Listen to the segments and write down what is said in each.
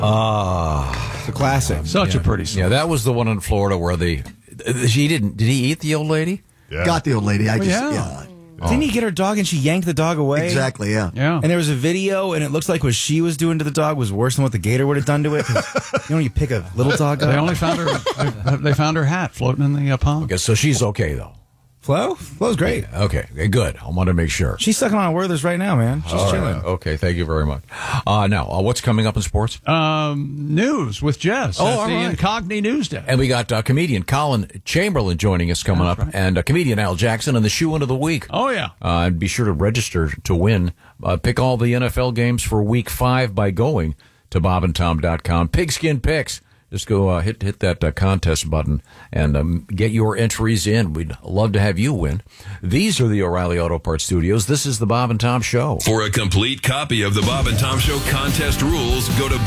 It's a classic. Such a pretty song. Yeah, that was the one in Florida where did he eat the old lady? Yeah. Got the old lady. Didn't he get her dog and she yanked the dog away? Exactly, yeah. And there was a video, and it looks like what she was doing to the dog was worse than what the gator would have done to it. 'Cause, you pick a little dog They up. only found her. They found her hat floating in the pond. Okay, so she's okay, though. Flo's great. Okay, good. I wanted to make sure. She's sucking on Werther's right now, man. She's chilling. Right. Okay, thank you very much. Now, what's coming up in sports? News with Jess. Oh, That's all the right. Incogni News Day. And we got comedian Colin Chamberlain joining us coming up, and comedian Al Jackson and the shoe-in of the week. Oh, yeah. And be sure to register to win. Pick all the NFL games for Week 5 by going to bobandtom.com. Pigskin Picks. Just go hit that contest button and get your entries in. We'd love to have you win. These are the O'Reilly Auto Parts Studios. This is the Bob and Tom Show. For a complete copy of the Bob and Tom Show contest rules, go to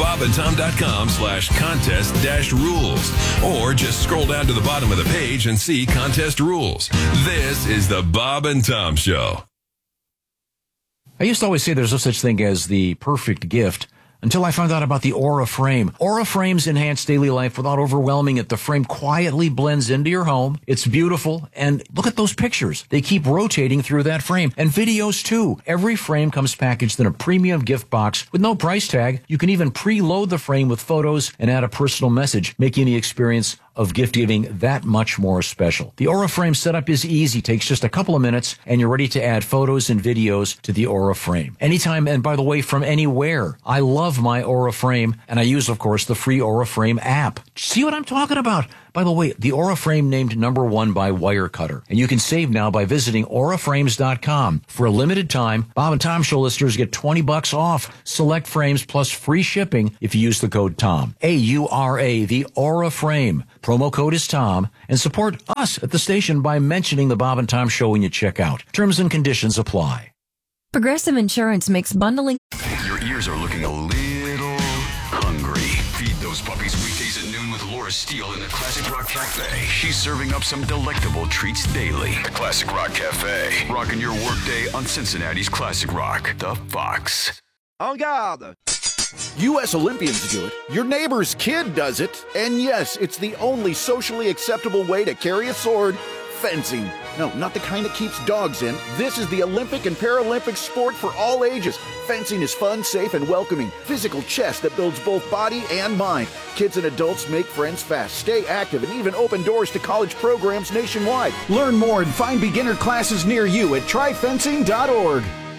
bobandtom.com/contest-rules. Or just scroll down to the bottom of the page and see contest rules. This is the Bob and Tom Show. I used to always say there's no such thing as the perfect gift until I found out about the Aura Frame. Aura Frames enhance daily life without overwhelming it. The frame quietly blends into your home. It's beautiful. And look at those pictures. They keep rotating through that frame. And videos, too. Every frame comes packaged in a premium gift box with no price tag. You can even preload the frame with photos and add a personal message, making the experience of gift giving that much more special. The Aura Frame setup is easy, takes just a couple of minutes, and you're ready to add photos and videos to the Aura Frame. Anytime, and by the way, from anywhere. I love my Aura Frame, and I use, of course, the free Aura Frame app. See what I'm talking about? By the way, the Aura Frame named #1 by Wirecutter. And you can save now by visiting auraframes.com. For a limited time, Bob and Tom Show listeners get $20 off select frames plus free shipping if you use the code TOM. AURA, the Aura Frame. Promo code is TOM. And support us at the station by mentioning the Bob and Tom Show when you check out. Terms and conditions apply. Progressive Insurance makes bundling. Your ears are looking a little hungry. Feed those puppies weekdays at noon with Laura Steele in the Classic Rock Cafe. She's serving up some delectable treats daily. The Classic Rock Cafe. Rocking your workday on Cincinnati's Classic Rock. The Fox. En garde! U.S. Olympians do it. Your neighbor's kid does it. And yes, it's the only socially acceptable way to carry a sword. Fencing. No, not the kind that keeps dogs in. This is the Olympic and Paralympic sport for all ages. Fencing is fun, safe, and welcoming. Physical chess that builds both body and mind. Kids and adults make friends fast, stay active, and even open doors to college programs nationwide. Learn more and find beginner classes near you at tryfencing.org.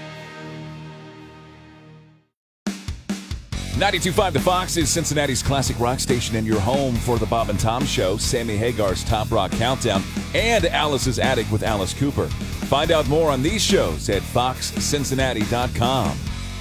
92.5 The Fox is Cincinnati's classic rock station and your home for the Bob and Tom Show, Sammy Hagar's Top Rock Countdown, and Alice's Attic with Alice Cooper. Find out more on these shows at foxcincinnati.com.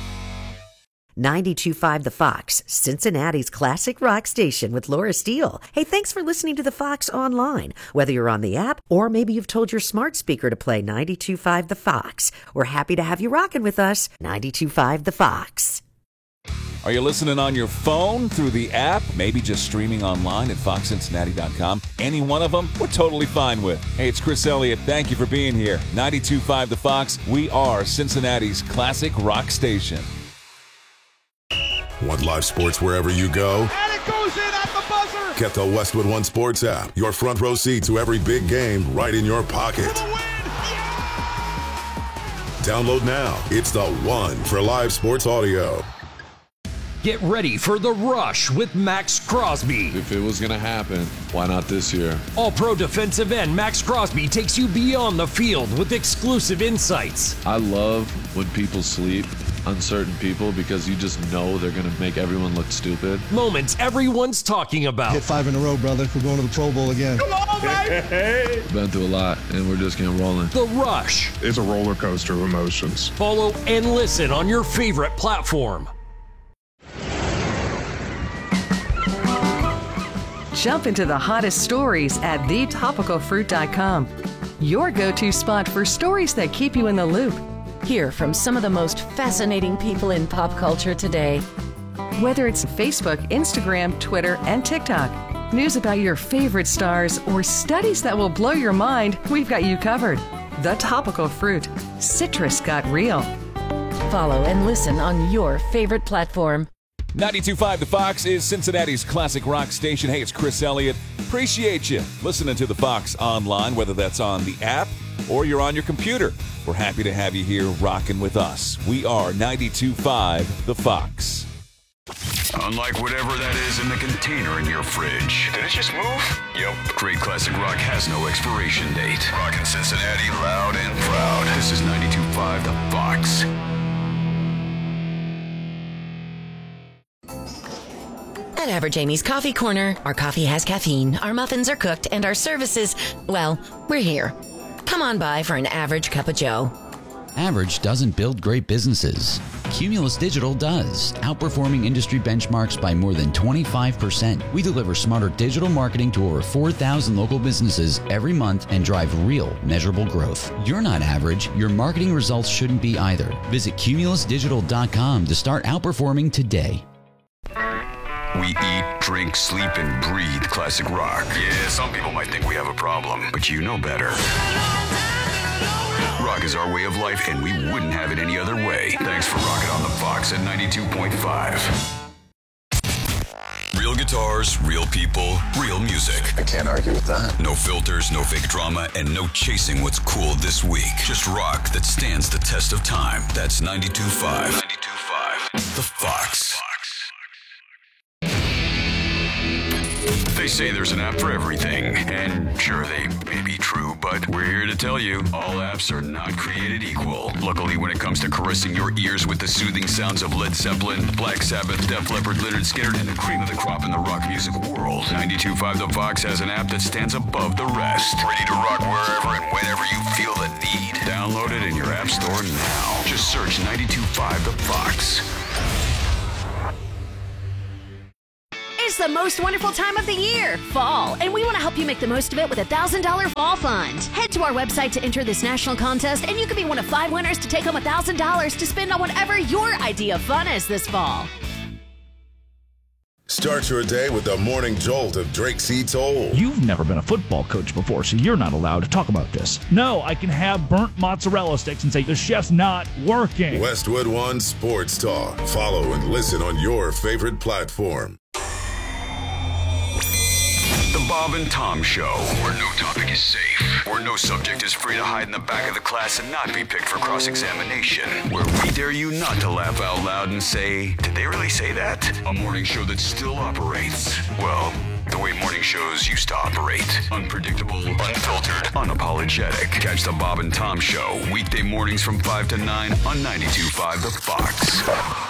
92.5 The Fox, Cincinnati's classic rock station with Laura Steele. Hey, thanks for listening to The Fox online. Whether you're on the app or maybe you've told your smart speaker to play 92.5 The Fox. We're happy to have you rocking with us. 92.5 The Fox. Are you listening on your phone, through the app, maybe just streaming online at foxcincinnati.com? Any one of them, we're totally fine with. Hey, it's Chris Elliott. Thank you for being here. 92.5 The Fox, we are Cincinnati's classic rock station. Want live sports wherever you go? And it goes in at the buzzer! Get the Westwood One Sports app. Your front row seat to every big game right in your pocket. Download now. It's the one for live sports audio. Get ready for The Rush with Max Crosby. If it was going to happen, why not this year? All-pro defensive end Max Crosby takes you beyond the field with exclusive insights. I love when people sleep on certain people because you just know they're going to make everyone look stupid. Moments everyone's talking about. Hit 5 in a row, brother. We're going to the Pro Bowl again. Come on, baby! Been through a lot, and we're just getting rolling. The Rush. It's a roller coaster of emotions. Follow and listen on your favorite platform. Jump into the hottest stories at thetopicalfruit.com. Your go-to spot for stories that keep you in the loop. Hear from some of the most fascinating people in pop culture today. Whether it's Facebook, Instagram, Twitter, and TikTok, news about your favorite stars, or studies that will blow your mind, we've got you covered. The Topical Fruit. Citrus got real. Follow and listen on your favorite platform. 92.5 The Fox is Cincinnati's classic rock station. Hey, it's Chris Elliott. Appreciate you listening to The Fox online, whether that's on the app or you're on your computer. We're happy to have you here rocking with us. We are 92.5 The Fox. Unlike whatever that is in the container in your fridge. Did it just move? Yep. Great classic rock has no expiration date. Rockin' Cincinnati loud and proud. This is 92.5 The Fox. At Average Amy's Coffee Corner, our coffee has caffeine, our muffins are cooked, and our services, well, we're here. Come on by for an average cup of joe. Average doesn't build great businesses. Cumulus Digital does, outperforming industry benchmarks by more than 25%. We deliver smarter digital marketing to over 4,000 local businesses every month and drive real, measurable growth. You're not average. Your marketing results shouldn't be either. Visit cumulusdigital.com to start outperforming today. We eat, drink, sleep, and breathe classic rock. Yeah, some people might think we have a problem, but you know better. Rock is our way of life, and we wouldn't have it any other way. Thanks for rocking on the Fox at 92.5. Real guitars, real people, real music. I can't argue with that. No filters, no fake drama, and no chasing what's cool this week. Just rock that stands the test of time. That's 92.5. 92.5. The Fox. They say there's an app for everything, and sure, they may be true, but we're here to tell you, all apps are not created equal. Luckily, when it comes to caressing your ears with the soothing sounds of Led Zeppelin, Black Sabbath, Def Leppard, Lynyrd Skynyrd, and the cream of the crop in the rock music world, 92.5 The Fox has an app that stands above the rest. Ready to rock wherever and whenever you feel the need. Download it in your app store now. Just search 92.5 The Fox. It's the most wonderful time of the year, fall, and we want to help you make the most of it with a $1,000 fall fund. Head to our website to enter this national contest, and you could be one of 5 winners to take home $1,000 to spend on whatever your idea of fun is this fall. Start your day with the morning jolt of Drake C. Toll. You've never been a football coach before, so you're not allowed to talk about this. No, I can have burnt mozzarella sticks and say the chef's not working. Westwood One Sports Talk. Follow and listen on your favorite platform. The Bob and Tom Show, where no topic is safe, where no subject is free to hide in the back of the class and not be picked for cross-examination, where we dare you not to laugh out loud and say, did they really say that? A morning show that still operates, well, the way morning shows used to operate. Unpredictable, unfiltered, unapologetic. Catch the Bob and Tom Show, weekday mornings from 5 to 9 on 92.5 The Fox.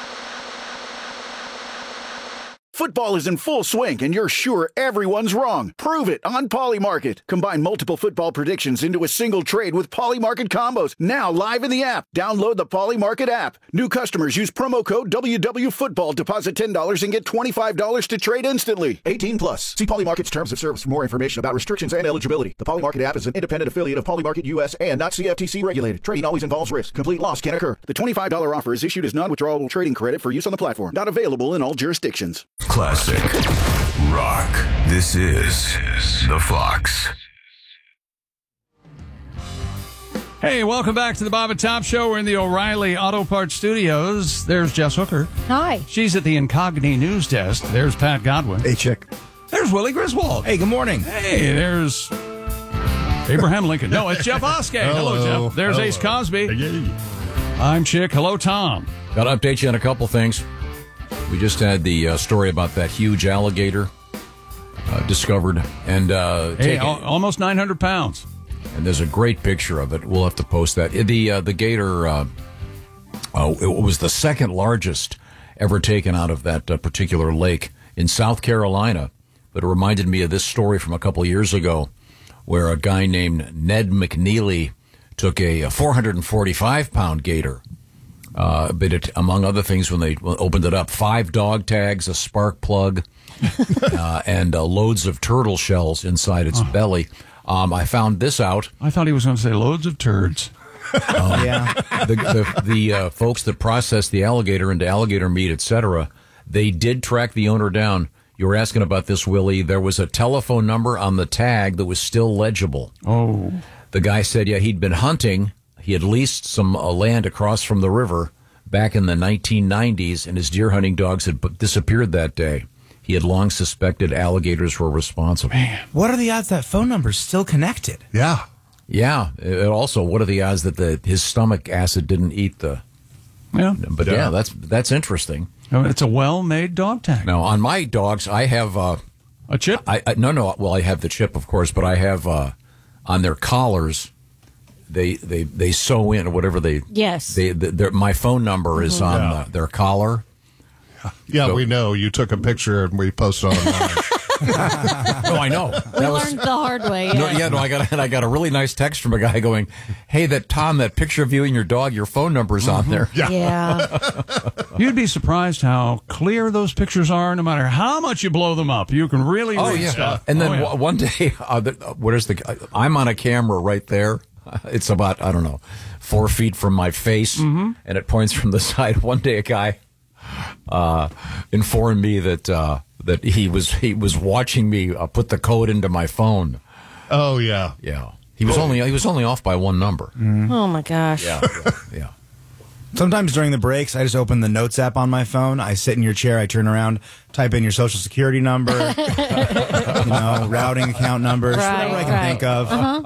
Football is in full swing, and you're sure everyone's wrong. Prove it on Polymarket. Combine multiple football predictions into a single trade with Polymarket combos. Now live in the app. Download the Polymarket app. New customers use promo code WWFootball. Deposit $10 and get $25 to trade instantly. 18 plus. See Polymarket's terms of service for more information about restrictions and eligibility. The Polymarket app is an independent affiliate of Polymarket US and not CFTC regulated. Trading always involves risk. Complete loss can occur. The $25 offer is issued as non-withdrawable trading credit for use on the platform. Not available in all jurisdictions. Classic rock. This is The Fox. Hey, welcome back to the Bob and Tom Show. We're in the O'Reilly Auto Parts Studios. There's Jess Hooker. Hi. She's at the Incogni News Desk. There's Pat Godwin. Hey, chick. There's Willie Griswold. Hey, good morning. Hey, there's Abraham Lincoln. No, it's Jeff Oskey. Hello, Jeff. There's Ace Cosby. I'm Chick. Hello, Tom. Got to update you on a couple things. We just had the story about that huge alligator discovered and almost 900 pounds. And there's a great picture of it. We'll have to post that. The gator it was the second largest ever taken out of that particular lake in South Carolina. But it reminded me of this story from a couple of years ago where a guy named Ned McNeely took a 445-pound gator. But it, among other things, when they opened it up, 5 dog tags, a spark plug, and loads of turtle shells inside its belly. I found this out. I thought he was going to say loads of turds. Yeah. The folks that process the alligator into alligator meat, etc., they did track the owner down. You were asking about this, Willie. There was a telephone number on the tag that was still legible. Oh. The guy said, yeah, he'd been hunting. He had leased some land across from the river back in the 1990s, and his deer hunting dogs had disappeared that day. He had long suspected alligators were responsible. Man, what are the odds that phone number's still connected? Yeah. Yeah. Also, what are the odds that his stomach acid didn't eat the... Yeah. But yeah, that's interesting. It's a well-made dog tag. Now, on my dogs, I have... a chip? No. Well, I have the chip, of course, but I have on their collars... They sew in or whatever they... Yes. My phone number is on their collar. Yeah, we know. You took a picture and we posted online. No, I know. We learned the hard way. Yeah. No, I got a really nice text from a guy going, "Hey, that picture of you and your dog, your phone number's on there." Yeah. You'd be surprised how clear those pictures are. No matter how much you blow them up, you can really read stuff. And then one day, I'm on a camera right there. It's about 4 feet from my face, and it points from the side. One day, a guy informed me that he was watching me put the code into my phone. Oh yeah. He was only off by one number. Oh my gosh. Yeah. Sometimes during the breaks, I just open the Notes app on my phone. I sit in your chair, I turn around, type in your social security number, routing account numbers, whatever I can think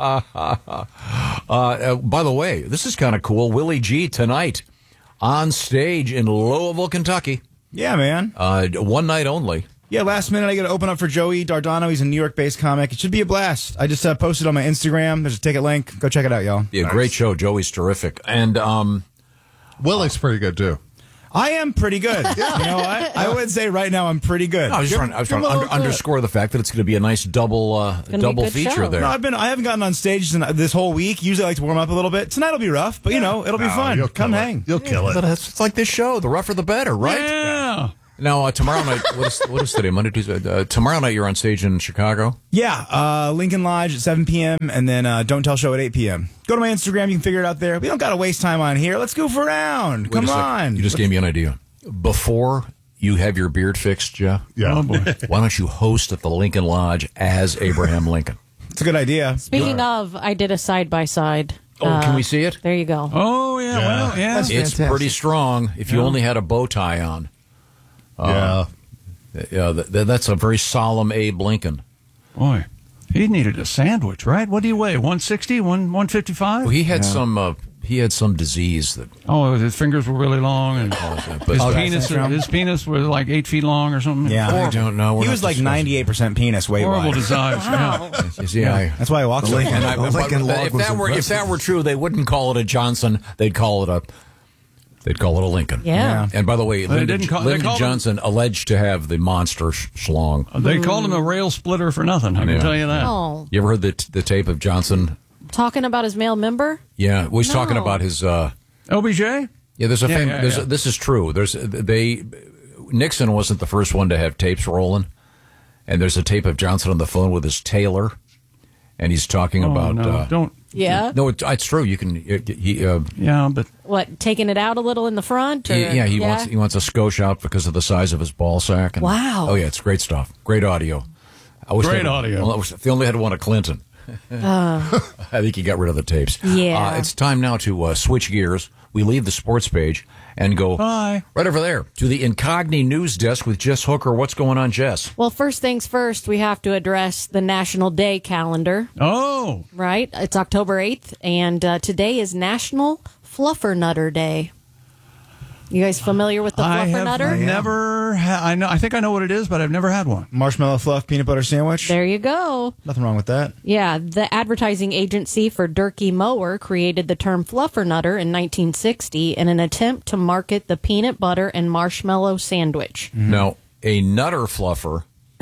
of. By the way, this is kind of cool. Willie G tonight on stage in Louisville, Kentucky. Yeah, man. One night only. Yeah, last minute I got to open up for Joey Dardano. He's a New York-based comic. It should be a blast. I just posted on my Instagram. There's a ticket link. Go check it out, y'all. Yeah, nice. Great show. Joey's terrific. And Willie's pretty good, too. I am pretty good. Yeah. You know what? I would say right now I'm pretty good. No, I was trying to underscore the fact that it's going to be a nice double feature show. there. No, I haven't gotten on stage this whole week. Usually I like to warm up a little bit. Tonight will be rough, but it'll be fun. Come hang. You'll kill it. It's like this show. The rougher the better, right? Yeah. Now, tomorrow night, what is today? Monday, Tuesday? Tomorrow night you're on stage in Chicago? Yeah, Lincoln Lodge at 7 p.m. and then Don't Tell Show at 8 p.m. Go to my Instagram. You can figure it out there. We don't got to waste time on here. Let's goof around. Come on. You just gave me an idea. Before you have your beard fixed, Jeff, oh boy. Why don't you host at the Lincoln Lodge as Abraham Lincoln? It's a good idea. Speaking of, I did a side-by-side. Oh, can we see it? There you go. Oh, yeah. Well, yeah. It's pretty strong if you only had a bow tie on. That's a very solemn Abe Lincoln. Boy, he needed a sandwich, right? What do you weigh? 160, 155? Well, he had some disease that. Oh, his fingers were really long, and his penis was like 8 feet long or something. Yeah, I don't know. He was like 98% penis weight. Horrible wise. desires. Wow. That's why I walked away. If that were true, they wouldn't call it a Johnson. They'd call it a Lincoln. Yeah. And by the way, Lyndon Johnson alleged to have the monster schlong. They called him a rail splitter for nothing. I can tell you that. Oh. You ever heard the tape of Johnson talking about his male member? Yeah, well, he's talking about his OBJ. Yeah, there's a this is true. Nixon wasn't the first one to have tapes rolling, and there's a tape of Johnson on the phone with his tailor, and he's talking about don't. Yeah. No, it's true. You can. But what? Taking it out a little in the front? Or, he wants a skosh out because of the size of his ball sack. And, wow. Oh yeah, it's great stuff. Great audio. Great audio. If they only had one of Clinton. I think he got rid of the tapes. Yeah. It's time now to switch gears. We leave the sports page and go right over there to the Incogni News Desk with Jess Hooker. What's going on, Jess? Well, first things first, we have to address the National Day calendar. Oh. Right? It's October 8th, and today is National Fluffernutter Day. You guys familiar with the Fluffernutter? I think I know what it is, but I've never had one. Marshmallow fluff peanut butter sandwich. There you go. Nothing wrong with that. Yeah, the advertising agency for Durkee Mower created the term Fluffernutter in 1960 in an attempt to market the peanut butter and marshmallow sandwich. Mm-hmm. Now, a nutter fluffer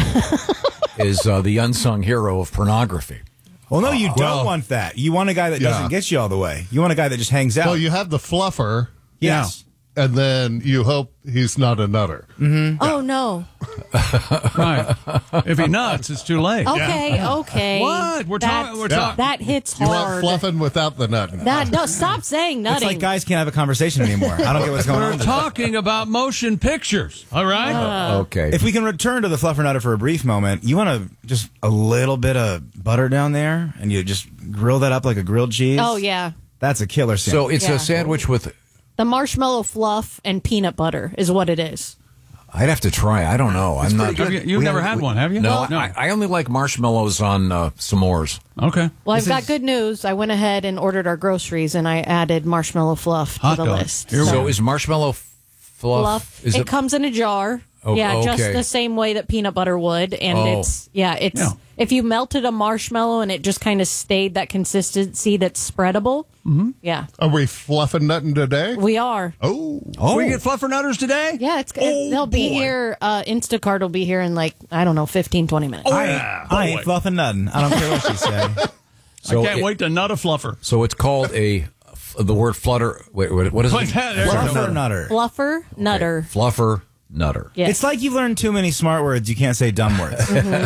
is the unsung hero of pornography. Well, no, you don't want that. You want a guy that doesn't get you all the way. You want a guy that just hangs out. Well, you have the fluffer. Yes. And then you hope he's not a nutter. Mm-hmm. Oh, no. Right. If he nuts, it's too late. Okay. What? We're talking. That hits you hard. You want fluffing without the nutting. No, stop saying nutting. It's like guys can't have a conversation anymore. I don't get what's going on. We're talking about motion pictures, all right? Okay. If we can return to the Fluffernutter for a brief moment, you want just a little bit of butter down there, and you just grill that up like a grilled cheese. Oh, yeah. That's a killer sandwich. So it's a sandwich with The marshmallow fluff and peanut butter is what it is. I'd have to try. I don't know. I'm not. You've never had one, have you? No, I only like marshmallows on s'mores. Okay. Well, I've got good news. I went ahead and ordered our groceries, and I added marshmallow fluff to the list. So is marshmallow fluff? Is it comes in a jar. Oh, just okay. the same way that peanut butter would, and if you melted a marshmallow and it just kind of stayed that consistency that's spreadable. Mm-hmm. Yeah. Are we fluffing nothing today? We are. Oh. We get fluffernutters today? Yeah, they'll be here. Instacart will be here in 15, 20 minutes. I ain't fluffing nothing. I don't care what she say. I can't wait to nut a fluffer. So it's called the word flutter. Wait, what is it? Fluffer nutter. Fluffer nutter. Fluffer nutter. Yes. It's like you've learned too many smart words. You can't say dumb words.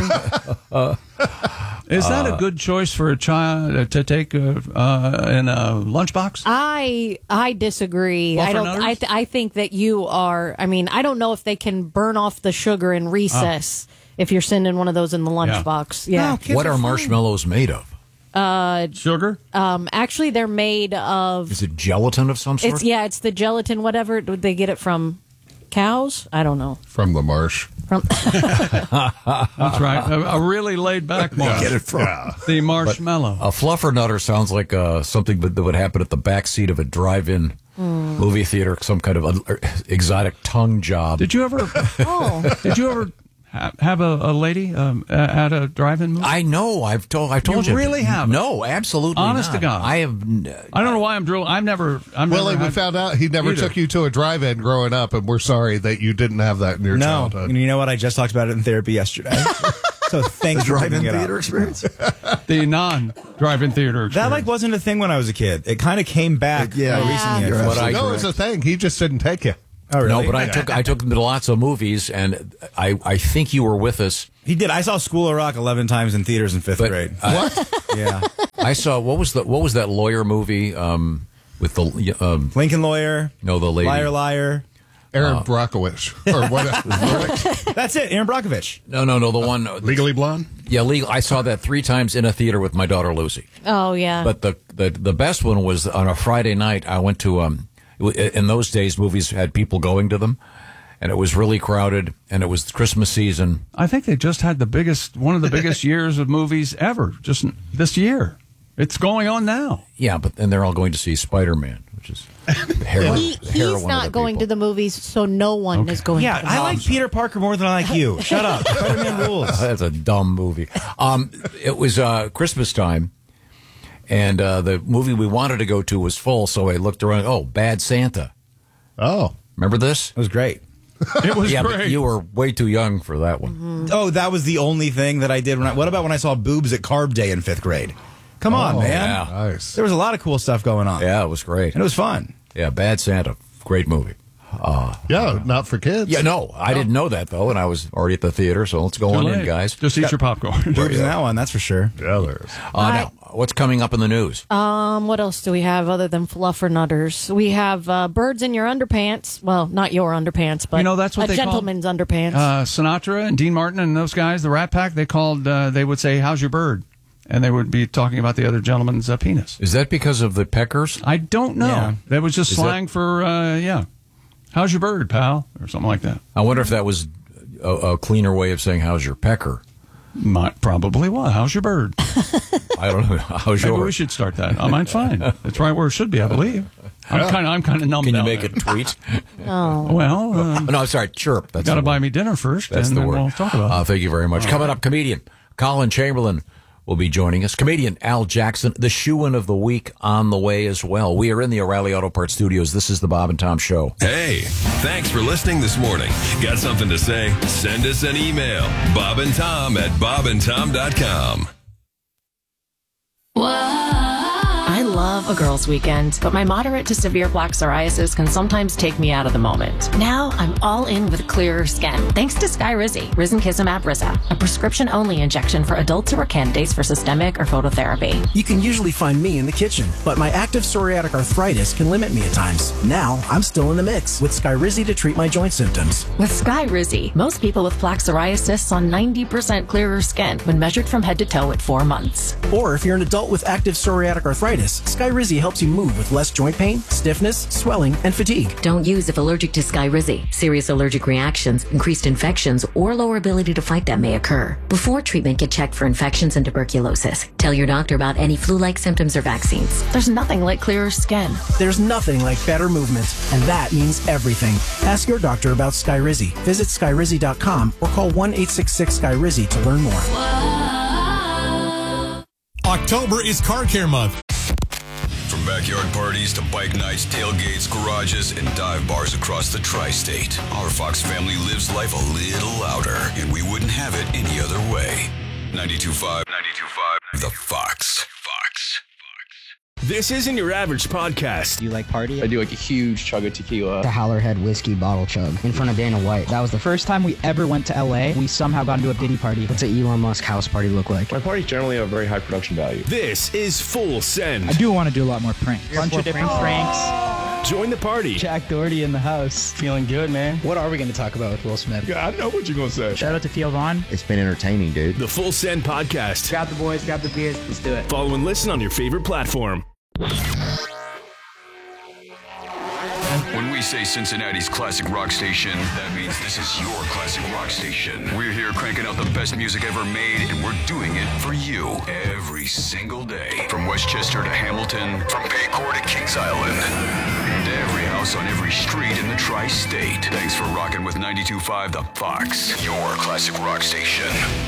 Is that a good choice for a child to take in a lunchbox? I disagree. I think that you are. I mean, I don't know if they can burn off the sugar in recess if you're sending one of those in the lunchbox. Yeah. No, what are marshmallows made of? Sugar? Actually, they're made of. Is it gelatin of some sort? It's the gelatin. Whatever. Would they get it from? Cows? I don't know. From the marsh. That's right. A really laid back marsh. Get it from the marshmallow. But a fluffer nutter sounds like something that would happen at the back seat of a drive-in movie theater, some kind of exotic tongue job. Did you ever have a lady at a drive-in movie? I know. I've told you. You really have? No, absolutely Honest not. to God. I have. I don't know why I'm drooling. I've never. Well, we found out he never took you to a drive-in growing up, and we're sorry that you didn't have that in your childhood. And you know what? I just talked about it in therapy yesterday. So thanks for bringing it up. Theater experience? The non-drive-in theater experience. That wasn't a thing when I was a kid. It kind of came back recently. No, it's a thing. He just didn't take you. Oh, really? No, but I took them to lots of movies, and I think you were with us. He did. I saw School of Rock 11 times in theaters in 5th grade. What? Yeah. I saw what was that lawyer movie with the Lincoln Lawyer? No, the lady. Liar, Liar. Aaron Brockovich or what? That's it. Aaron Brockovich. No, the one Legally Blonde. Yeah, I saw that 3 times in a theater with my daughter Lucy. Oh yeah. But the best one was on a Friday night. I went to in those days, movies had people going to them, and it was really crowded, and it was Christmas season. I think they just had one of the biggest years of movies ever, just this year. It's going on now. Yeah, and they're all going to see Spider-Man, which is heroin. He's not going to the movies, so no one is going to the movies. I like Peter Parker more than I like you. Shut up. Spider-Man rules. That's a dumb movie. It was Christmas time. And the movie we wanted to go to was full, so I looked around. Oh, Bad Santa. Oh. Remember this? It was great. It was great. But you were way too young for that one. Mm-hmm. Oh, that was the only thing that I did. What about when I saw boobs at Carb Day in 5th grade? Come on, man. Yeah. Nice. There was a lot of cool stuff going on. Yeah, it was great. And it was fun. Yeah, Bad Santa. Great movie. Not for kids. Yeah, no. I didn't know that, though, and I was already at the theater, so let's go on in, guys. Just eat your popcorn. Boobs in that one, that's for sure. Yeah, there is. Now, what's coming up in the news? What else do we have other than fluffernutters? We have birds in your underpants. Well, not your underpants, but that's what a they gentleman's underpants. Sinatra and Dean Martin and those guys, the Rat Pack, they would say, "How's your bird?" And they would be talking about the other gentleman's penis. Is that because of the peckers? I don't know. Yeah. That was just slang for, how's your bird, pal? Or something like that. I wonder if that was a cleaner way of saying, how's your pecker? Probably was. How's your bird? I don't know. How's Maybe yours? we should start that. Mine's fine. That's right where it should be, I believe. I'm kind of numb. Can you down make there. a tweet? Oh. Well, no, sorry, chirp. That's got to buy me dinner first, That's and the then word. we'll talk about it. Thank you very much. Coming up, comedian Colin Chamberlain will be joining us. Comedian Al Jackson, the shoo-in of the week, on the way as well. We are in the O'Reilly Auto Parts studios. This is the Bob and Tom Show. Hey, thanks for listening this morning. Got something to say? Send us an email. bobandtom@bobandtom.com. I love a girls' weekend, but my moderate to severe plaque psoriasis can sometimes take me out of the moment. Now I'm all in with clearer skin, thanks to Skyrizi, Risankizumab Riza, a prescription-only injection for adults who are candidates for systemic or phototherapy. You can usually find me in the kitchen, but my active psoriatic arthritis can limit me at times. Now I'm still in the mix with Skyrizi to treat my joint symptoms. With Skyrizi, most people with plaque psoriasis saw 90% clearer skin when measured from head to toe at 4 months. Or if you're an adult with active psoriatic arthritis, movements. Skyrizi helps you move with less joint pain, stiffness, swelling, and fatigue. Don't use if allergic to Skyrizi. Serious allergic reactions, increased infections, or lower ability to fight them may occur. Before treatment, get checked for infections and tuberculosis. Tell your doctor about any flu-like symptoms or vaccines. There's nothing like clearer skin. There's nothing like better movement, and that means everything. Ask your doctor about Skyrizi. Visit Skyrizi.com or call 1-866-SKYRIZI to learn more. October is Car Care Month. From backyard parties to bike nights, tailgates, garages, and dive bars across the tri-state, our Fox family lives life a little louder, and we wouldn't have it any other way. 92.5, The Fox. This isn't your average podcast. Do you like party? I do like a huge chug of tequila. The Howlerhead whiskey bottle chug in front of Dana White. That was the first time we ever went to LA. We somehow got into a Diddy party. What's an Elon Musk house party look like? My parties generally have very high production value. This is Full Send. I do want to do a lot more pranks. Bunch of different pranks. Join the party. Jack Doherty in the house. Feeling good, man. What are we going to talk about with Will Smith? Yeah, I know what you're going to say. Shout out to Theo Vaughn. It's been entertaining, dude. The Full Send Podcast. Grab the boys, grab the beers. Let's do it. Follow and listen on your favorite platform. When we say Cincinnati's classic rock station, that means this is your classic rock station. We're here cranking out the best music ever made, and we're doing it for you every single day. From Westchester to Hamilton, from Paycor to Kings Island, and every house on every street in the tri-state. Thanks for rocking with 92.5 The Fox, your classic rock station.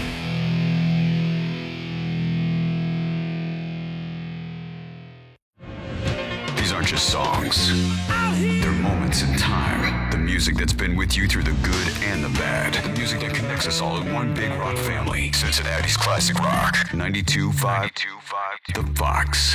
These aren't just songs. They're moments in time. The music that's been with you through the good and the bad. The music that connects us all in one big rock family. Cincinnati's classic rock. 92.5 The Fox.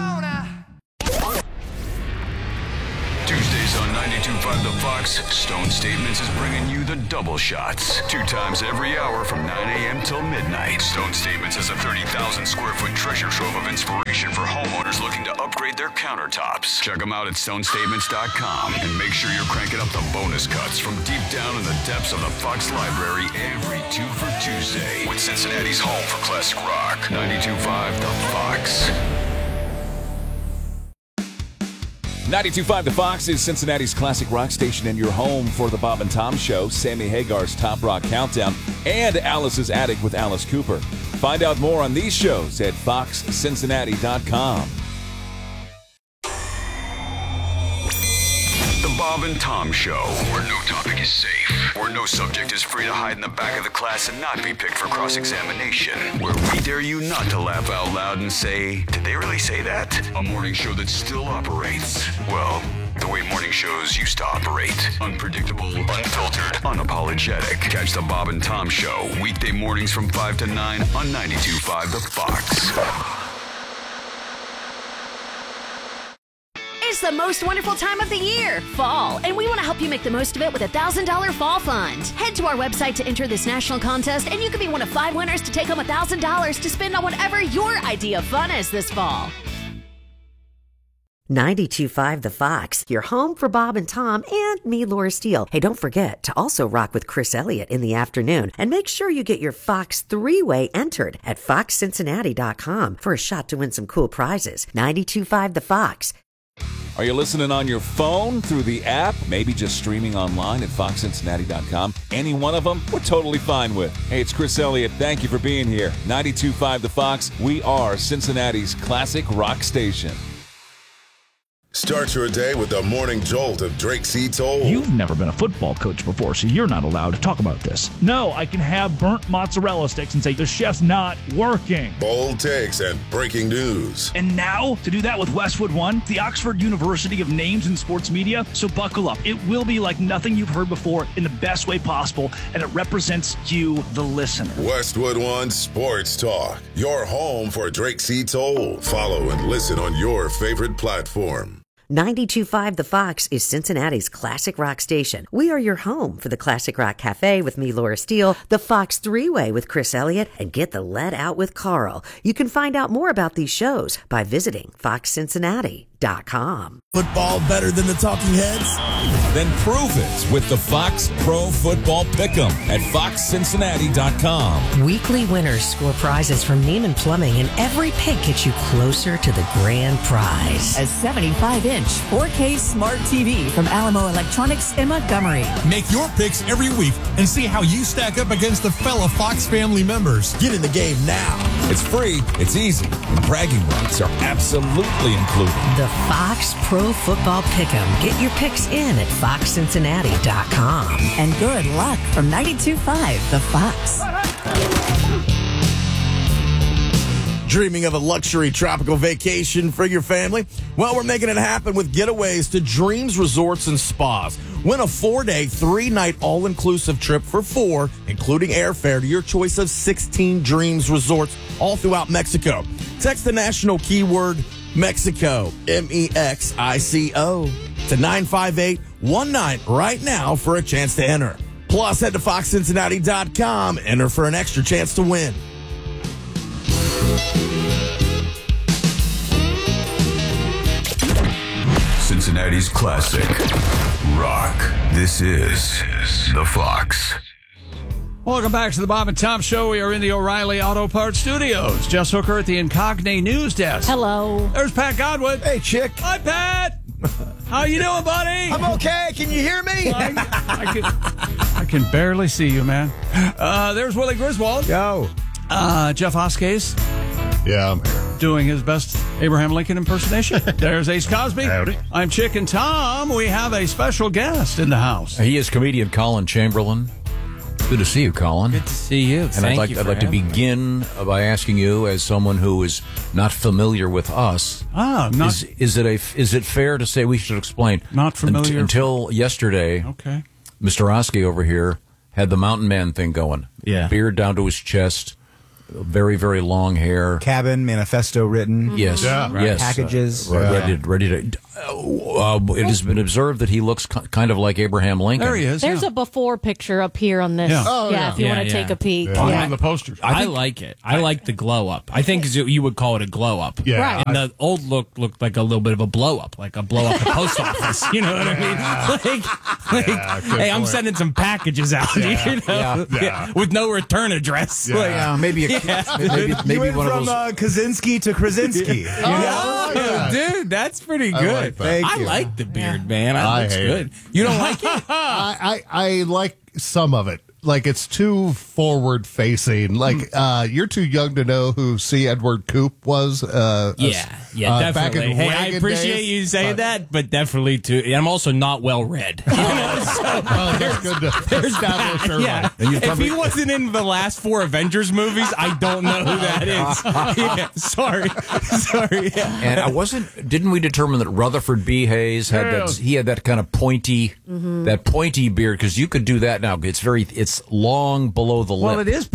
Tuesdays on 92.5 The Fox, Stone Statements is bringing you the double shots. 2 times every hour from 9 a.m. till midnight. Stone Statements is a 30,000 square foot treasure trove of inspiration for homeowners looking to upgrade their countertops. Check them out at stonestatements.com and make sure you're cranking up the bonus cuts from deep down in the depths of the Fox Library every 2 for Tuesday with Cincinnati's home for classic rock. 92.5 The Fox. 92.5 The Fox is Cincinnati's classic rock station and your home for the Bob and Tom Show, Sammy Hagar's Top Rock Countdown, and Alice's Attic with Alice Cooper. Find out more on these shows at foxcincinnati.com. The Bob and Tom Show, where no topic is safe, where no subject is free to hide in the back of the class and not be picked for cross-examination, where we dare you not to laugh out loud and say, did they really say that? A morning show that still operates, well, the way morning shows used to operate. Unpredictable, unfiltered, unapologetic. Catch the Bob and Tom Show, weekday mornings from 5 to 9 on 92.5 The Fox. It's the most wonderful time of the year, fall, and we want to help you make the most of it with a $1,000 fall fund. Head to our website to enter this national contest, and you could be one of 5 winners to take home $1,000 to spend on whatever your idea of fun is this fall. 92.5 The Fox, your home for Bob and Tom and me, Laura Steele. Hey, don't forget to also rock with Chris Elliott in the afternoon. And make sure you get your Fox 3-way entered at foxcincinnati.com for a shot to win some cool prizes. 92.5 The Fox. Are you listening on your phone, through the app, maybe just streaming online at foxcincinnati.com? Any one of them, we're totally fine with. Hey, it's Chris Elliott. Thank you for being here. 92.5 The Fox, we are Cincinnati's classic rock station. Start your day with the morning jolt of Drake C. Toll. You've never been a football coach before, so you're not allowed to talk about this. No, I can have burnt mozzarella sticks and say the chef's not working. Bold takes and breaking news. And now, to do that with Westwood One, the Oxford University of Names in Sports Media, so buckle up. It will be like nothing you've heard before in the best way possible, and it represents you, the listener. Westwood One Sports Talk, your home for Drake C. Toll. Follow and listen on your favorite platform. 92.5 The Fox is Cincinnati's classic rock station. We are your home for the Classic Rock Cafe with me, Laura Steele, the Fox Three-Way with Chris Elliott, and Get the Lead Out with Carl. You can find out more about these shows by visiting foxcincinnati.com. Football better than the talking heads? Then prove it with the Fox Pro Football Pick'em at foxcincinnati.com. Weekly winners score prizes from Neiman Plumbing, and every pick gets you closer to the grand prize. A 75-inch 4K smart TV from Alamo Electronics in Montgomery. Make your picks every week and see how you stack up against the fellow Fox family members. Get in the game now. It's free, it's easy, and bragging rights are absolutely included. The Fox Pro Football Pick'em. Get your picks in at foxcincinnati.com. And good luck from 92.5 The Fox. Dreaming of a luxury tropical vacation for your family? Well, we're making it happen with getaways to Dreams Resorts and Spas. Win a 4-day, 3-night all-inclusive trip for 4, including airfare to your choice of 16 Dreams Resorts all throughout Mexico. Text the national keyword Mexico, MEXICO, to 95819 right now for a chance to enter. Plus, head to foxcincinnati.com. Enter for an extra chance to win. Cincinnati's classic rock. This is The Fox. Welcome back to the Bob and Tom Show. We are in the O'Reilly Auto Parts Studios. Jess Hooker at the Incognate News Desk. Hello. There's Pat Godwin. Hey, chick. Hi, Pat. How you doing, buddy? I'm okay. Can you hear me? I can barely see you, man. There's Willie Griswold. Yo. Jeff Hoskes. Yeah, I'm here. Doing his best Abraham Lincoln impersonation. There's Ace Cosby. Howdy. I'm Chick and Tom. We have a special guest in the house. He is comedian Colin Chamberlain. Good to see you, Colin. Good to see you. And I'd like to begin by asking you, as someone who is not familiar with us, is it fair to say we should explain? Not familiar until yesterday. Okay, Mr. Oski over here had the mountain man thing going. Yeah, beard down to his chest. Very, very long hair. Cabin, manifesto written. Yes. Yes. Packages. Ready to. It has been observed that he looks kind of like Abraham Lincoln. There he is. There's a before picture up here on this. Yeah. If you want to take a peek. On the posters. I like it. I like the glow up. I think you would call it a glow up. Yeah. Right. And the old look looked like a little bit of a blow up, like a blow up the post office. You know what I mean? Hey, I'm sending some packages out. You know, with no return address. Maybe you went one from of those. Kaczynski to Krasinski. Dude, that's pretty good. I like the beard, man. I looks hate good. You don't like it? I like some of it. Like, it's too forward facing. Like, you're too young to know who C. Edward Coop was. Definitely. Back in hey, I Reagan appreciate days, you saying that, but definitely too. I'm also not well read. That's good to establish early. Yeah. If he wasn't in the last 4 Avengers movies, I don't know who that is. Sorry. Yeah. And didn't we determine that Rutherford B. Hayes had that kind of pointy, that pointy beard? Because you could do that now. It's long below the lip. Well, it is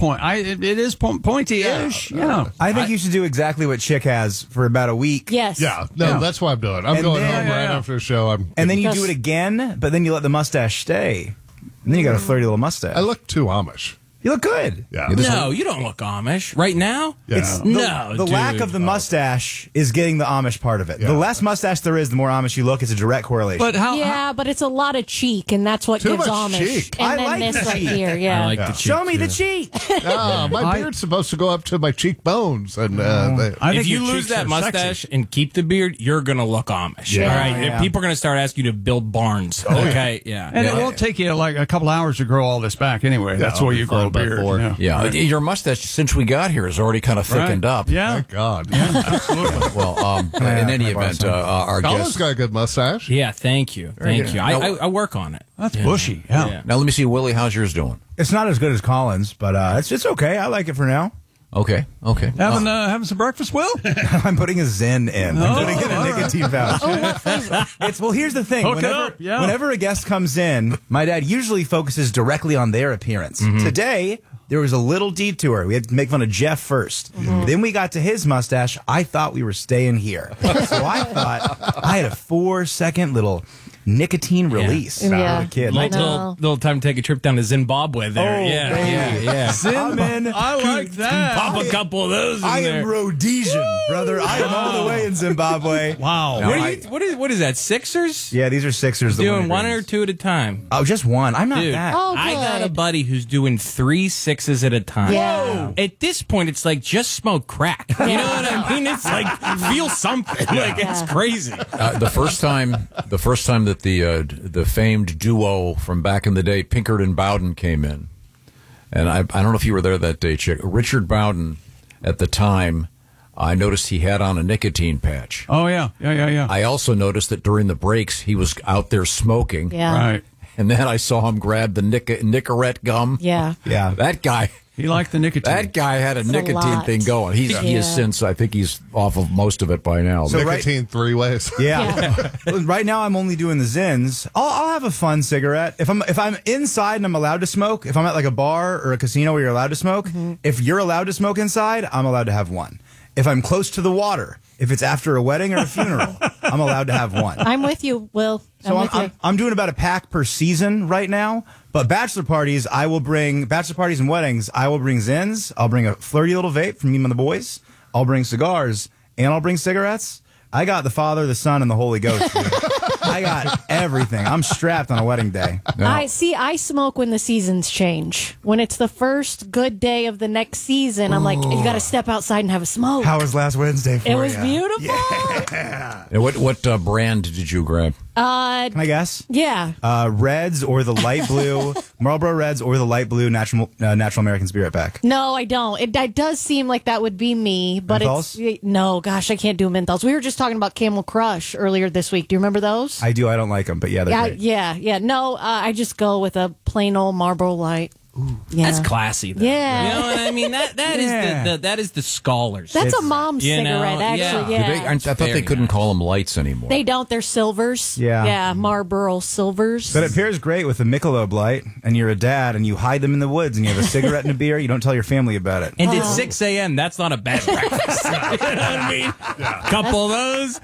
pointy-ish. Yeah. I think you should do exactly what Chick has for about a week. Yes. Yeah. No, that's what I'm doing. I'm going home right after the show. And then you do it again, but then you let the mustache stay. And then you got a flirty little mustache. I look too Amish. You look good. Yeah. No, you don't look Amish. Right now? Yeah. It's No, the lack dude. of the mustache is getting the Amish part of it. Yeah. The less mustache there is, the more Amish you look. It's a direct correlation. But But it's a lot of cheek, and that's what Too gives much Amish. cheek. And I then like this the right cheek. here, yeah. I like the cheek, Show me the too. cheek. My beard's supposed to go up to my cheekbones. And If you lose that mustache and keep the beard, you're going to look Amish. Yeah. All right? Yeah. And people are going to start asking you to build barns. Okay? Yeah. And it won't take you like a couple hours to grow all this back anyway. That's why you grow a beard. Yeah, your mustache since we got here has already kind of thickened up. Yeah. Thank God. Yeah, absolutely. Well, in any event, our Colin's guest. got a good mustache. Yeah, thank you. Thank you. I work on it. That's bushy. Yeah. Now let me see, Willie. How's yours doing? It's not as good as Colin's, but it's okay. I like it for now. Okay. Having some breakfast, Will? I'm putting a Zen in. I'm putting in a nicotine pouch. Here's the thing. Hook it up, yeah. Whenever a guest comes in, my dad usually focuses directly on their appearance. Today, there was a little detour. We had to make fun of Jeff first. Then we got to his mustache. I thought we were staying here. So I thought I had a 4-second little nicotine release when I was a kid. Little time to take a trip down to Zimbabwe there. Yeah. Zimbabwe. I like that. Pop a couple of those in I there. am Rhodesian, brother. I am all the way in Zimbabwe. Wow. What is that, Sixers? Yeah, these are Sixers. the Doing winter one greens. or two at a time. Oh, just one. I'm not Dude, that. I got a buddy who's doing 3 6s at a time. Yeah. At this point, it's like just smoke crack. You know what I mean? It's like feel something. Like it's crazy. The first time that the famed duo from back in the day, Pinkard and Bowden, came in, and I don't know if you were there that day, Chick. Richard Bowden, at the time, I noticed he had on a nicotine patch. Oh, yeah. I also noticed that during the breaks, he was out there smoking. Yeah. Right. And then I saw him grab the Nicorette gum. Yeah. Yeah. That guy. He liked the nicotine. That guy had a It's a nicotine lot. thing going. He has since, I think he's off of most of it by now. So Nicotine 3 ways. Yeah. Right now, I'm only doing the Zins. I'll have a fun cigarette if I'm inside and I'm allowed to smoke. If I'm at like a bar or a casino where you're allowed to smoke, if you're allowed to smoke inside, I'm allowed to have one. If I'm close to the water, if it's after a wedding or a funeral, I'm allowed to have one. I'm with you, Will. So I'm doing about a pack per season right now. But bachelor parties and weddings, I will bring Zins. I'll bring a flirty little vape from me and the boys. I'll bring cigars and I'll bring cigarettes. I got the Father, the Son, and the Holy Ghost. Dude. I got everything. I'm strapped on a wedding day. I smoke when the seasons change. When it's the first good day of the next season, I'm like, you got to step outside and have a smoke. How was last Wednesday for you? It was beautiful. Yeah. And what brand did you grab? Can I guess? Yeah. Reds or the light blue, Marlboro Reds or the light blue Natural American Spirit pack. No, I don't. It does seem like that would be me, but no, gosh, I can't do menthols. We were just talking about Camel Crush earlier this week. Do you remember those? I do. I don't like them, but yeah, they're great. Yeah. No, I just go with a plain old Marlboro Light. Yeah. That's classy, though. Yeah. You know what I mean? That is the scholars. That's a mom's cigarette, actually. Yeah. I thought they couldn't call them lights anymore. They don't. They're silvers. Yeah, Marlboro silvers. But it pairs great with a Michelob Light, and you're a dad, and you hide them in the woods, and you have a cigarette and a beer. You don't tell your family about it. And it's 6 a.m. That's not a bad breakfast. You know what I mean? Couple of those.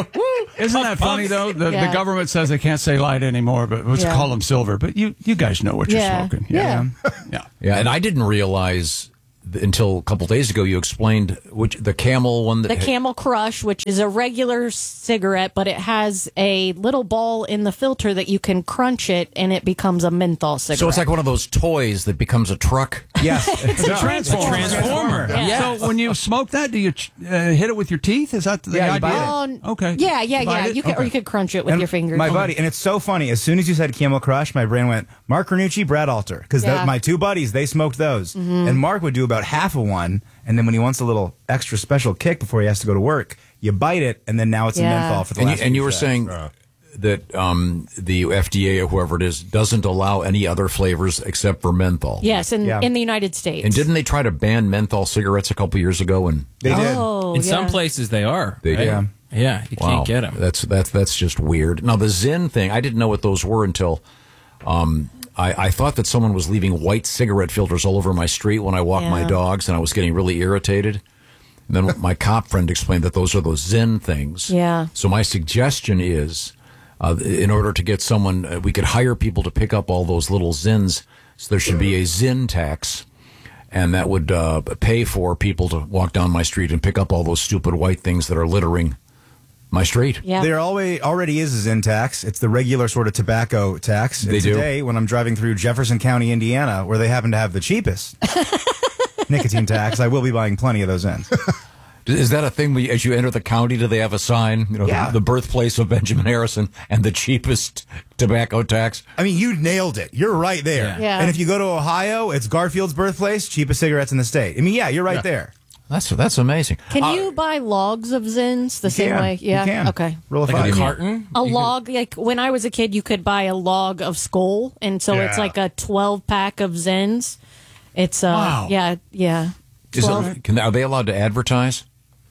Isn't that funny, though? The government says they can't say light anymore, but let's call them silver. But you guys know what you're smoking. Yeah. Yeah, and I didn't realize until a couple days ago you explained the Camel one. The Camel Crush, which is a regular cigarette, but it has a little ball in the filter that you can crunch it, and it becomes a menthol cigarette. So it's like one of those toys that becomes a truck. Yes, it's a transformer. Yeah. So when you smoke that, do you hit it with your teeth? Is that the idea? Okay. Yeah. You Or you could crunch it with your fingers. My buddy, and it's so funny. As soon as you said Camel Crush, my brain went Mark Ranucci, Brad Alter, because my two buddies, they smoked those, and Mark would do about half of one, and then when he wants a little extra special kick before he has to go to work, you bite it, and then now it's a menthol for the last. And you were saying that the FDA or whoever it is doesn't allow any other flavors except for menthol. Yes, in the United States. And didn't they try to ban menthol cigarettes a couple years ago? And they did. Oh, in some places they are. They did. Yeah, you can't get them. That's just weird. Now the Zyn thing, I didn't know what those were until I thought that someone was leaving white cigarette filters all over my street when I walked my dogs, and I was getting really irritated. And then my cop friend explained that those are those Zyn things. Yeah. So my suggestion is, in order to get someone, we could hire people to pick up all those little Zyns. So there should be a Zyn tax, and that would pay for people to walk down my street and pick up all those stupid white things that are littering my street. Yeah. There already is a Zyn tax. It's the regular sort of tobacco tax. They do. Today, when I'm driving through Jefferson County, Indiana, where they happen to have the cheapest nicotine tax, I will be buying plenty of those Zyns. Is that a thing? As you enter the county, do they have a sign? You know, the birthplace of Benjamin Harrison and the cheapest tobacco tax? I mean, you nailed it. You're right there. Yeah. And if you go to Ohio, it's Garfield's birthplace, cheapest cigarettes in the state. I mean, you're right there. That's amazing. Can you buy logs of Zyns the same way? Yeah. You can. Okay. Roll of Like five. a carton? A log, like when I was a kid, you could buy a log of Skoal, and so it's like a 12-pack of Zyns. It's Wow. yeah. 12. Are they allowed to advertise?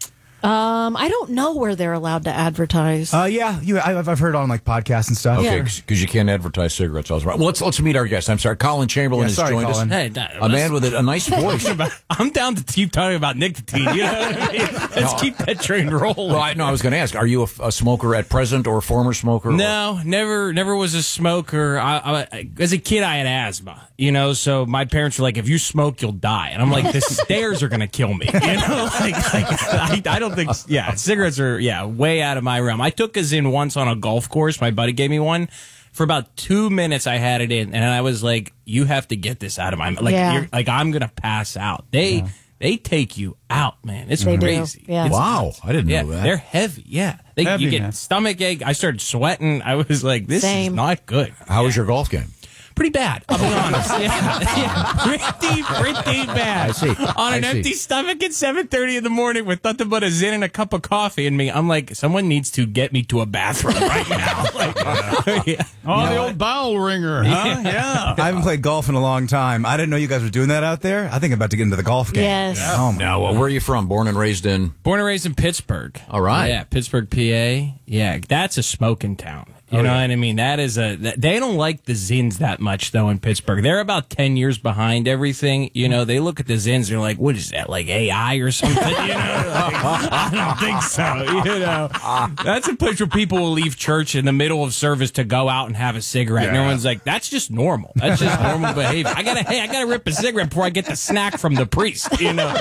I don't know where they're allowed to advertise. Yeah, I've heard on like podcasts and stuff. Okay, because you can't advertise cigarettes. I was right. Well, let's meet our guest. I'm sorry, Colin Chamberlain has joined us. Hey, a man with a nice voice. I'm down to keep talking about nicotine. You know what I mean? Let's keep that train rolling. Well, I was going to ask: are you a smoker at present or a former smoker? No, never was a smoker. I, as a kid, I had asthma. You know, so my parents were like, "If you smoke, you'll die." And I'm like, "The stairs are going to kill me." You know, I don't think. Yeah, cigarettes are way out of my realm. I took a Zyn once on a golf course. My buddy gave me one. For about 2 minutes, I had it in, and I was like, "You have to get this out of my mouth." Like, I'm gonna pass out. They take you out, man. It's crazy. Yeah. Wow, I didn't know that. They're heavy. Yeah, you get stomach ache. I started sweating. I was like, "This is not good." How was your golf game? Pretty bad, I'll be honest. Pretty bad. I see. On an empty stomach at 7:30 in the morning with nothing but a Zyn and a cup of coffee in me, I'm like, someone needs to get me to a bathroom right now. The old bowel ringer, huh? Yeah. I haven't played golf in a long time. I didn't know you guys were doing that out there. I think I'm about to get into the golf game. Yes. Oh, my Now, where are you from? Born and raised in Pittsburgh. All right. Yeah, Pittsburgh, PA. Yeah, that's a smoking town. You know what I mean? That is they don't like the Zyns that much, though, in Pittsburgh. They're about 10 years behind everything. You know, they look at the Zyns, they're like, what is that, like AI or something? You know, I don't think so. You know, that's a place where people will leave church in the middle of service to go out and have a cigarette. And everyone's like, that's just normal. That's just normal behavior. I gotta rip a cigarette before I get the snack from the priest. You know,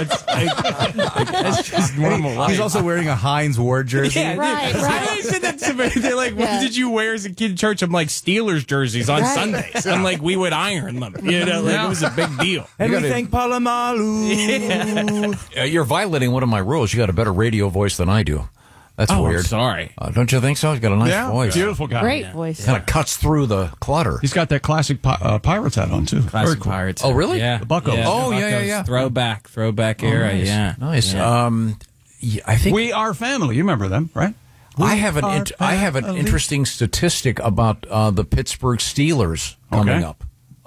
it's just normal life. He's also wearing a Heinz Ward jersey. Yeah, Right. I said that to me. They're like, what did you wear as a kid in church? I'm like, Steelers jerseys on Sundays. I'm like, we would iron them. You know, like, it was a big deal. And we thank Palamalu. You're violating one of my rules. You got a better radio voice than I do. That's weird. I'm sorry. Don't you think so? He's got a nice voice. Beautiful guy. Great voice. Kind of cuts through the clutter. He's got that classic Pirates hat on, too. Classic Pirates. Oh, really? Yeah. The Buccos. Yeah, Oh, the yeah. Throwback era, nice. yeah. Nice. Yeah. I think We Are Family. You remember them, right? I have an interesting statistic about the Pittsburgh Steelers coming up.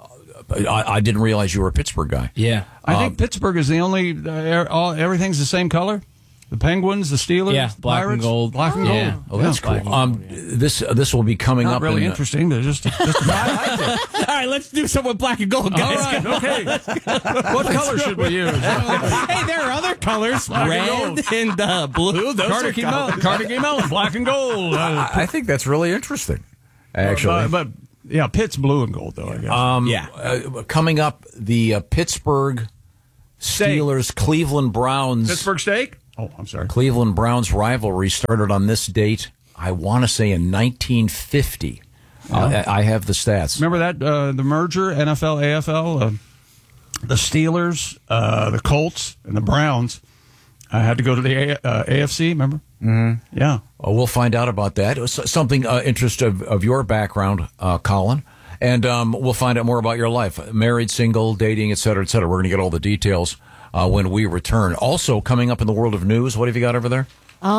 I didn't realize you were a Pittsburgh guy. Yeah. I think Pittsburgh is the only, everything's the same color. The Penguins, the Steelers, Yeah, black Pirates, and gold. Black and gold. Yeah. Oh, that's cool. This will be coming Not up. really in, interesting, but just All right, let's do some with black and gold, guys. All right, okay. What color should we use? Hey, there are other colors. Red and blue. Those Carnegie are colors. Mellon, black and gold. I think that's really interesting, actually. But yeah, Pitt's blue and gold, though, I guess. Coming up, the Pittsburgh Steelers, Cleveland Browns. Pittsburgh steak? Oh, I'm sorry. Cleveland Browns rivalry started on this date, I want to say in 1950. I have the stats. Remember that, the merger, NFL, AFL, the Steelers, the Colts, and the Browns had to go to the AFC, remember? Mm-hmm. Yeah. We'll find out about that. It was something interest of your background, Colin. And we'll find out more about your life. Married, single, dating, et cetera, et cetera. We're going to get all the details when we return. Also, coming up in the world of news, what have you got over there?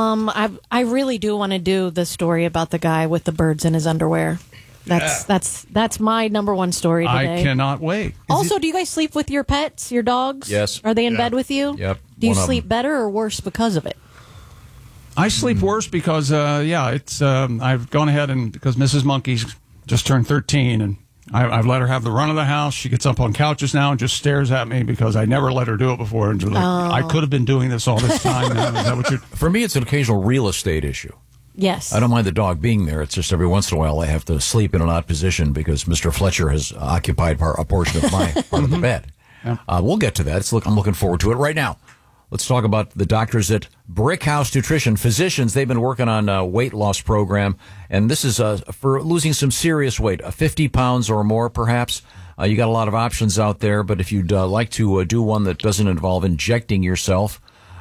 I really do want to do the story about the guy with the birds in his underwear. That's my number one story today. I cannot wait. Also, do you guys sleep with your pets, your dogs? Yes. Are they in bed with you? Yep. Do you sleep better or worse because of it? I sleep worse because, it's I've gone ahead and because Mrs. Monkey's just turned 13, and I've let her have the run of the house. She gets up on couches now and just stares at me because I never let her do it before. And I could have been doing this all this time. Is that what you're... For me, it's an occasional real estate issue. Yes. I don't mind the dog being there. It's just every once in a while I have to sleep in an odd position because Mr. Fletcher has occupied a portion of my part of the bed. Yeah. We'll get to that. I'm looking forward to it right now. Let's talk about the doctors at Brick House Nutrition. Physicians, they've been working on a weight loss program, and this is for losing some serious weight, 50 pounds or more perhaps. You got a lot of options out there, but if you'd like to do one that doesn't involve injecting yourself,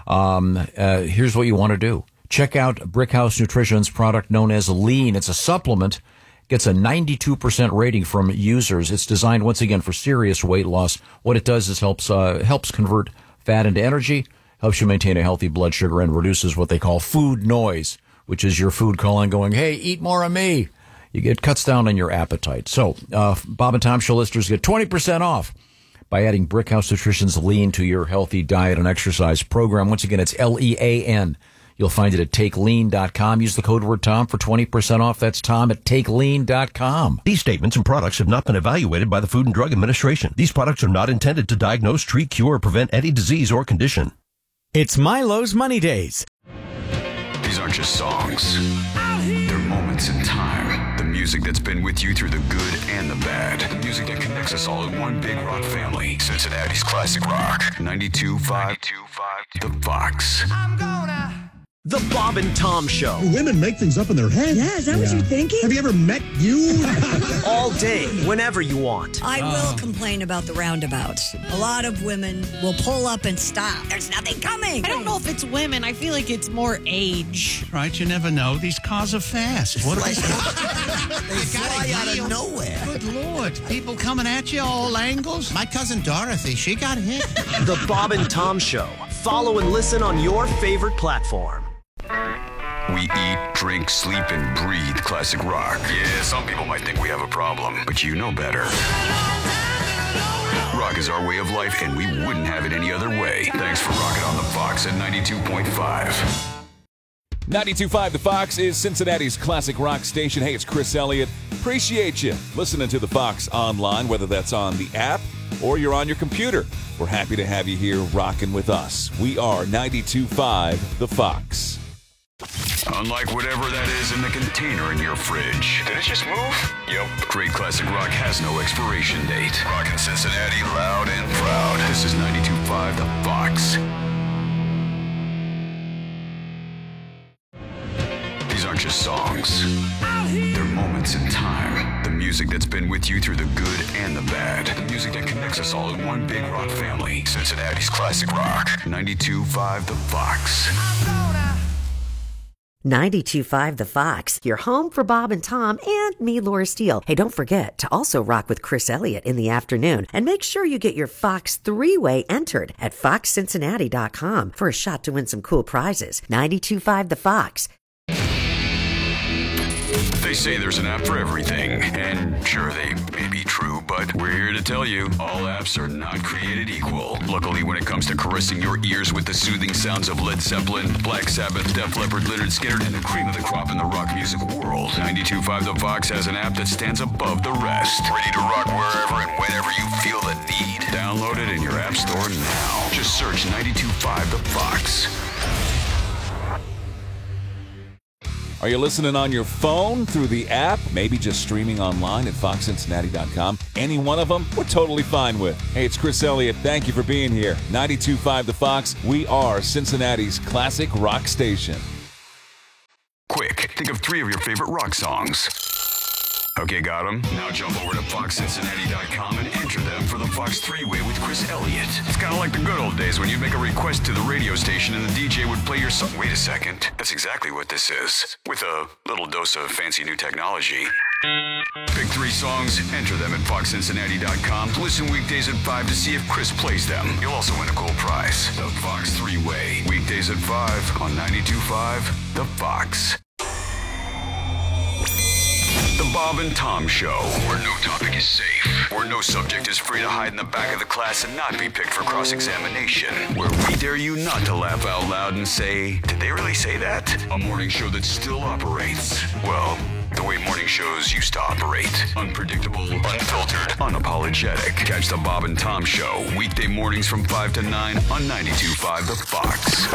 here's what you want to do. Check out Brick House Nutrition's product known as Lean. It's a supplement. Gets a 92% rating from users. It's designed, once again, for serious weight loss. What it does is helps convert fat into energy, helps you maintain a healthy blood sugar, and reduces what they call food noise, which is your food calling going, hey, eat more of me. It cuts down on your appetite. So Bob and Tom Show listeners get 20% off by adding Brick House Nutrition's Lean to your healthy diet and exercise program. Once again, it's LEAN. You'll find it at TakeLean.com. Use the code word Tom for 20% off. That's Tom at TakeLean.com. These statements and products have not been evaluated by the Food and Drug Administration. These products are not intended to diagnose, treat, cure, or prevent any disease or condition. It's Milo's Money Days. These aren't just songs. They're moments in time. The music that's been with you through the good and the bad. The music that connects us all in one big rock family. Cincinnati's classic rock. 92.5 The Fox. The Bob and Tom Show. Women make things up in their head. Yeah, is that what you're thinking? Have you ever met you? All day, whenever you want. I will complain about the roundabouts. A lot of women will pull up and stop. There's nothing coming. I don't know if it's women. I feel like it's more age. Right, you never know. These cars are fast. What are they? They fly out of nowhere. Good Lord. People coming at you all angles. My cousin Dorothy, she got hit. The Bob and Tom Show. Follow and listen on your favorite platform. We eat, drink, sleep, and breathe classic rock. Yeah, some people might think we have a problem, but you know better. Rock is our way of life, and we wouldn't have it any other way. Thanks for rocking on the Fox at 92.5. 92.5 The Fox is Cincinnati's classic rock station. Hey, it's Chris Elliott. Appreciate you listening to The Fox online, whether that's on the app or you're on your computer. We're happy to have you here rocking with us. We are 92.5 The Fox. Unlike whatever that is in the container in your fridge. Did it just move? Yep. Great classic rock has no expiration date. Rockin' Cincinnati loud and proud. This is 92.5 The Fox. These aren't just songs. They're moments in time. The music that's been with you through the good and the bad. The music that connects us all in one big rock family. Cincinnati's classic rock. 92.5 The Fox. 92.5 The Fox, your home for Bob and Tom and me, Laura Steele. Hey, don't forget to also rock with Chris Elliott in the afternoon. And make sure you get your Fox 3-way entered at foxcincinnati.com for a shot to win some cool prizes. 92.5 The Fox. They say there's an app for everything, and sure, they may be true, but we're here to tell you, all apps are not created equal. Luckily, when it comes to caressing your ears with the soothing sounds of Led Zeppelin, Black Sabbath, Def Leppard, Lynyrd Skynyrd, and the cream of the crop in the rock music world, 92.5 The Fox has an app that stands above the rest. Ready to rock wherever and whenever you feel the need. Download it in your app store now. Just search 92.5 The Fox. Are you listening on your phone through the app? Maybe just streaming online at foxcincinnati.com. Any one of them, we're totally fine with. Hey, it's Chris Elliott. Thank you for being here. 92.5 The Fox. We are Cincinnati's classic rock station. Quick, think of 3 of your favorite rock songs. Okay, got them? Now jump over to foxcincinnati.com and enter them for the Fox 3-way with Chris Elliott. It's kind of like the good old days when you'd make a request to the radio station and the DJ would play your song. Wait a second. That's exactly what this is. With a little dose of fancy new technology. Pick 3 songs, enter them at foxcincinnati.com. Listen weekdays at 5 to see if Chris plays them. You'll also win a cool prize. The Fox 3-way. Weekdays at 5 on 92.5 The Fox. The Bob and Tom Show, where no topic is safe, where no subject is free to hide in the back of the class and not be picked for cross-examination, where we dare you not to laugh out loud and say, did they really say that? A morning show that still operates. Well, the way morning shows used to operate. Unpredictable, unfiltered, unapologetic. Catch the Bob and Tom Show, weekday mornings from 5 to 9 on 92.5 The Fox.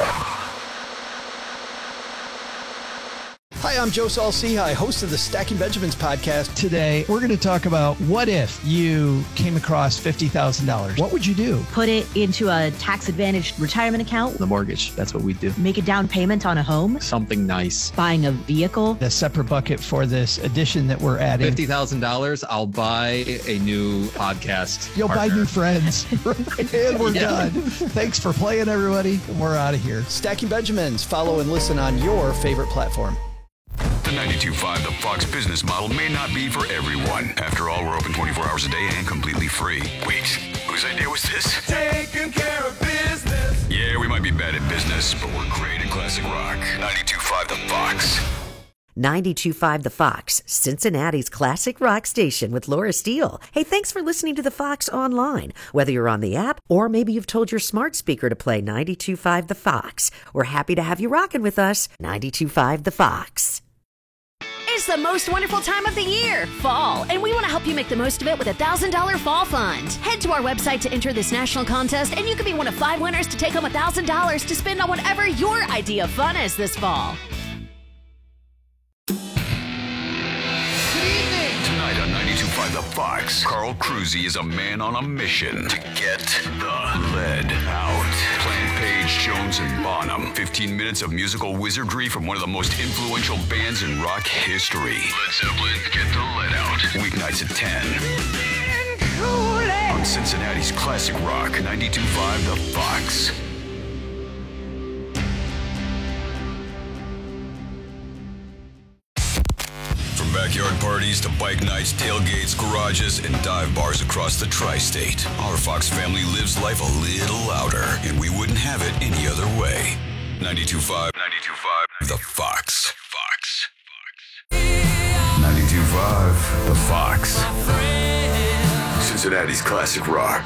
Hi, I'm Joe Saul-Sehy, host of the Stacking Benjamins podcast. Today, we're going to talk about what if you came across $50,000. What would you do? Put it into a tax-advantaged retirement account. The mortgage, that's what we do. Make a down payment on a home. Something nice. Buying a vehicle. A separate bucket for this addition that we're adding. $50,000, I'll buy a new podcast. You'll partner. buy new friends. And we're done. Thanks for playing, everybody. We're out of here. Stacking Benjamins. Follow and listen on your favorite platform. The 92.5 The Fox business model may not be for everyone. After all, we're open 24 hours a day and completely free. Wait, whose idea was this? Taking care of business. Yeah, we might be bad at business, but we're great at classic rock. 92.5 The Fox. 92.5 The Fox, Cincinnati's classic rock station with Laura Steele. Hey, thanks for listening to The Fox online. Whether you're on the app or maybe you've told your smart speaker to play 92.5 The Fox. We're happy to have you rocking with us. 92.5 The Fox. It's the most wonderful time of the year, fall, and we want to help you make the most of it with a $1,000 fall fund. Head to our website to enter this national contest, and you could be one of 5 winners to take home $1,000 to spend on whatever your idea of fun is this fall. Tonight on 92.5 The Fox, Carl Cruzy is a man on a mission to get the lead out. Plant Page, Jones, and Bonham. 15 minutes of musical wizardry from one of the most influential bands in rock history. Led Zeppelin, Get the Lead Out. Weeknights at 10. On Cincinnati's classic rock, 92.5 The Fox. From backyard parties to bike nights, tailgates, garages, and dive bars across the tri-state, our Fox family lives life a little louder, and we wouldn't have it any other way. 92.5 The Fox. 92.5 The Fox. Cincinnati's classic rock.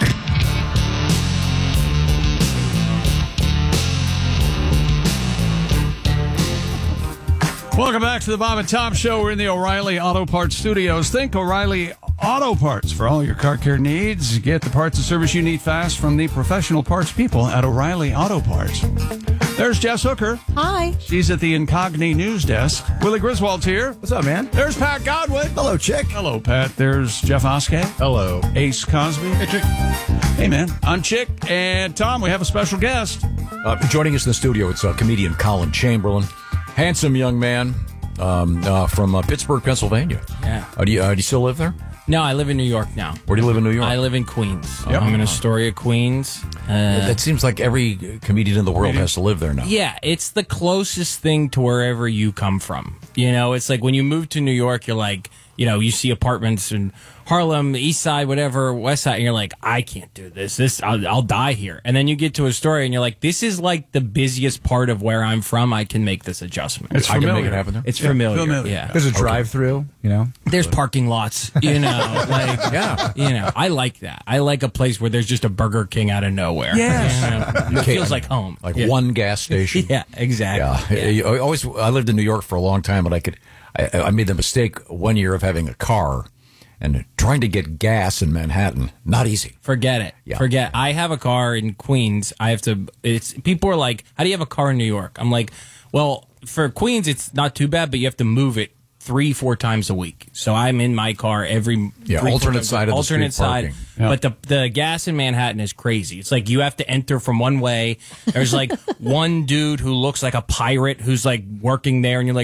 Welcome back to the Bob and Tom Show. We're in the O'Reilly Auto Parts Studios. Think O'Reilly Auto Parts for all your car care needs. Get the parts and service you need fast from the professional parts people at O'Reilly Auto Parts. There's Jess Hooker. Hi. She's at the Incogni News Desk. Willie Griswold's here. What's up, man? There's Pat Godwin. Hello, Chick. Hello, Pat. There's Jeff Oskay. Hello. Ace Cosby. Hey, Chick. Hey, man. I'm Chick. And Tom, we have a special guest. Joining us in the studio, it's comedian Colin Chamberlain. Handsome young man from Pittsburgh, Pennsylvania. Yeah. Do you still live there? No, I live in New York now. Where do you live in New York? I live in Queens. Yep. I'm in Astoria, Queens. That seems like every comedian in the world has to live there now. Yeah, it's the closest thing to wherever you come from. You know, it's like when you move to New York, you're like, you know, you see apartments in Harlem, the East Side, whatever, West Side, and you're like, I can't do this. I'll die here. And then you get to Astoria, and you're like, this is like the busiest part of where I'm from. I can make this adjustment. It's familiar. I can make it happen there. It's familiar. Yeah. There's a drive-through, you know? There's parking lots, you know, like, Yeah. you know, I like that. I like a place where there's just a Burger King out of nowhere. Yes. You know? It feels like home. Like one gas station. Yeah, exactly. Yeah. I lived in New York for a long time, and I made the mistake one year of having a car and trying to get gas in Manhattan. Not easy. Forget it. Yeah. Forget. I have a car in Queens. People are like, how do you have a car in New York? I'm like, well, for Queens, it's not too bad, but you have to move it 3-4 times a week. So I'm in my car every alternate side of the street side. parking. Yeah. But the gas in Manhattan is crazy. It's like you have to enter from one way. There's like one dude who looks like a pirate who's like working there, and you're like,